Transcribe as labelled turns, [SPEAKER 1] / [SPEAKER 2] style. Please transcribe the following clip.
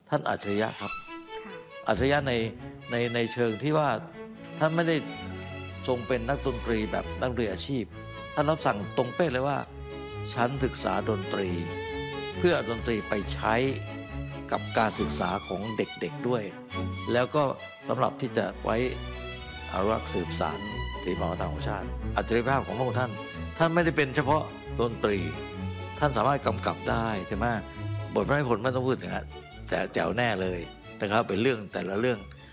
[SPEAKER 1] ท่านอัจฉริยะครับ
[SPEAKER 2] ค่ะ
[SPEAKER 1] อัจฉริยะในเชิงที่ว่าท่านไม่ได้ทรงเป็นนักดนตรีแบบนักดนตรีอาชีพท่านรับสั่งตรงเป๊ะเลยว่าฉันศึกษาดนตรี เพื่อเอาดนตรีไปใช้กับการศึกษาของเด็กๆด้วย แล้วก็สำหรับที่จะไว้อนุรักษ์สืบสานศิลปวัฒนธรรมของชาติอัจฉริยภาพของพระองค์ท่านไม่ได้เป็นเฉพาะดนตรี ท่านสามารถกำกับได้ใช่ไหมบทพระนิพนธ์ไม่ต้องพูดถึงแต่แจ๋วแน่เลยนะครับเป็นเรื่องแต่ละเรื่อง